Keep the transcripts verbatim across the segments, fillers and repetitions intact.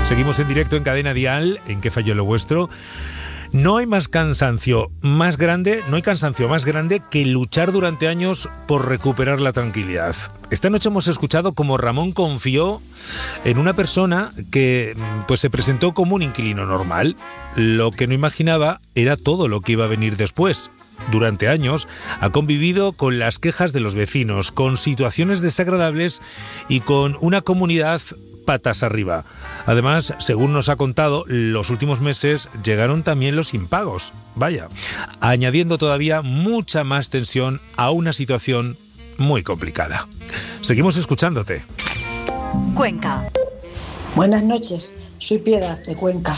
Seguimos en directo en Cadena Dial, en ¿Qué falló lo vuestro? No hay más cansancio más grande, no hay cansancio más grande que luchar durante años por recuperar la tranquilidad. Esta noche hemos escuchado cómo Ramón confió en una persona que pues se presentó como un inquilino normal. Lo que no imaginaba era todo lo que iba a venir después. Durante años ha convivido con las quejas de los vecinos, con situaciones desagradables y con una comunidad patas arriba. Además, según nos ha contado, los últimos meses llegaron también los impagos. Vaya, añadiendo todavía mucha más tensión a una situación muy complicada. Seguimos escuchándote. Cuenca. Buenas noches, soy Piedad de Cuenca.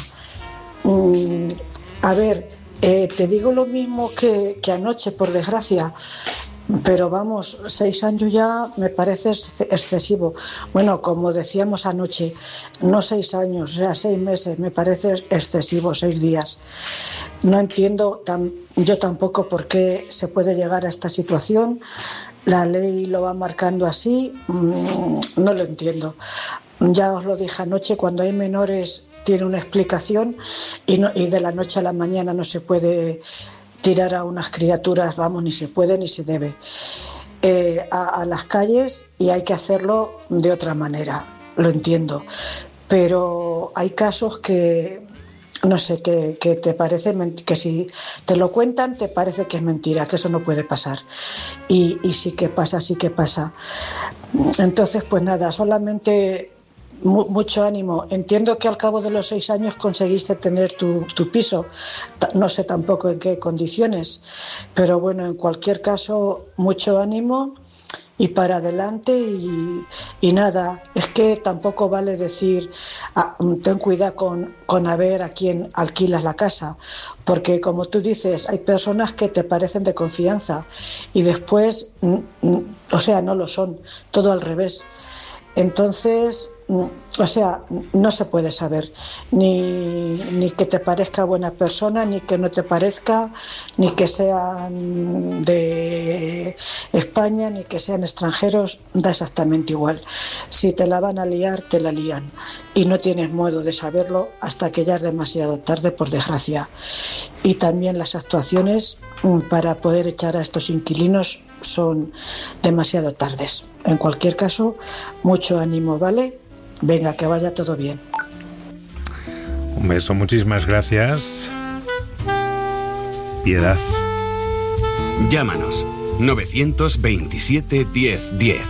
Mm, a ver, eh, te digo lo mismo que, que anoche, por desgracia. Pero vamos, seis años ya me parece excesivo. Bueno, como decíamos anoche, no seis años, o sea, seis meses, me parece excesivo, seis días. No entiendo tam, yo tampoco por qué se puede llegar a esta situación. La ley lo va marcando así, mmm, no lo entiendo. Ya os lo dije anoche, cuando hay menores tiene una explicación y, no, y de la noche a la mañana no se puede tirar a unas criaturas, vamos, ni se puede ni se debe, eh, a, a las calles, y hay que hacerlo de otra manera, lo entiendo. Pero hay casos que, no sé, que, que te parece, que si te lo cuentan te parece que es mentira, que eso no puede pasar. Y, y sí que pasa, sí que pasa. Entonces, pues nada, solamente mucho ánimo. Entiendo que al cabo de los seis años conseguiste tener tu, tu piso. No sé tampoco en qué condiciones, pero bueno, en cualquier caso, mucho ánimo y para adelante. Y, y nada, es que tampoco vale decir ah, ten cuidado con, con a ver a quién alquilas la casa, porque como tú dices, hay personas que te parecen de confianza y después, o sea, no lo son, todo al revés. Entonces, o sea, no se puede saber ni, ni que te parezca buena persona, ni que no te parezca, ni que sean de España, ni que sean extranjeros, da exactamente igual. Si te la van a liar, te la lían. Y no tienes modo de saberlo hasta que ya es demasiado tarde, por desgracia. Y también las actuaciones para poder echar a estos inquilinos son demasiado tardes. En cualquier caso, mucho ánimo, ¿vale? Venga, que vaya todo bien. Un beso, muchísimas gracias. Piedad. Llámanos nueve veintisiete diez diez.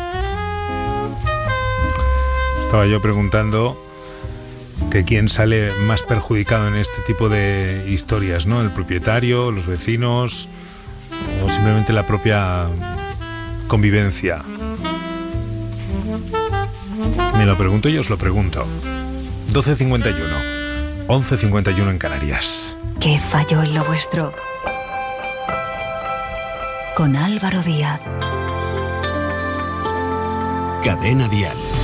Estaba yo preguntando que quién sale más perjudicado en este tipo de historias, ¿no? ¿El propietario, los vecinos o simplemente la propia convivencia? Me lo pregunto y os lo pregunto. doce cincuenta y uno, once cincuenta y uno en Canarias. ¿Qué falló en lo vuestro? Con Álvaro Díaz. Cadena Dial.